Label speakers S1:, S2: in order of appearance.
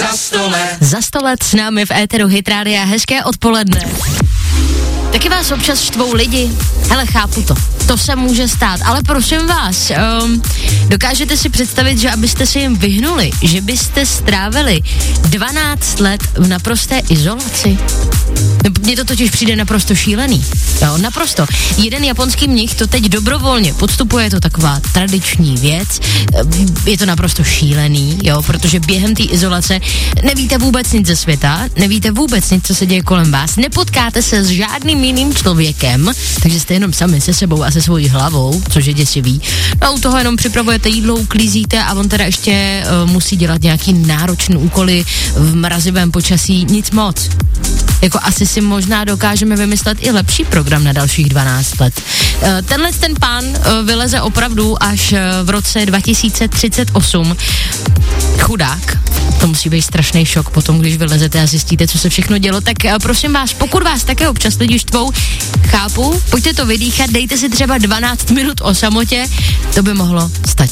S1: Za 100 let s námi v éteru Hit Rádia, hezké odpoledne. Taky vás občas štvou lidi? Hele, chápu to se může stát, ale prosím vás, dokážete si představit, že abyste si jim vyhnuli, že byste strávili 12 let v naprosté izolaci? Mně to totiž přijde naprosto šílený. Jo, naprosto. Jeden japonský mnich to teď dobrovolně podstupuje, je to taková tradiční věc. Je to naprosto šílený, jo, protože během té izolace nevíte vůbec nic ze světa, nevíte vůbec nic, co se děje kolem vás, nepotkáte se s žádným jiným člověkem, takže jste jenom sami se sebou a se svojí hlavou, což je děsivý. No, u toho jenom připravujete jídlo, uklízíte a on teda ještě musí dělat nějaký náročný úkoly v mrazivém počasí, nic moc. Jako asi si možná dokážeme vymyslet i lepší program na dalších 12 let. Ten pán vyleze opravdu až v roce 2038. Chudák. To musí být strašný šok potom, když vylezete a zjistíte, co se všechno dělo. Tak prosím vás, pokud vás také občas lidi štvou, chápu, pojďte to vydýchat, dejte si třeba 12 minut o samotě, to by mohlo stačit.